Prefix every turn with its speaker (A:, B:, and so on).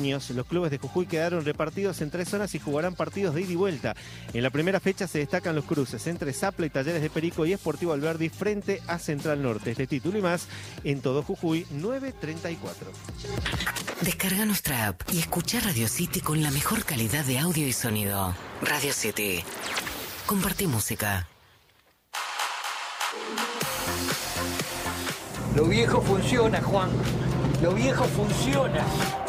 A: años, los clubes de Jujuy quedaron repartidos en 3 zonas y jugarán partidos de ida y vuelta. En la primera fecha se destacan los cruces entre Zapla y Talleres de Perico y Sportivo Alberdi frente a Central Norte. Este título y más en Todo Jujuy 934.
B: Descarga nuestra app y escucha Radio City con la mejor calidad de audio y sonido. Radio City. Compartí música.
C: Lo viejo funciona, Juan. Lo viejo funciona.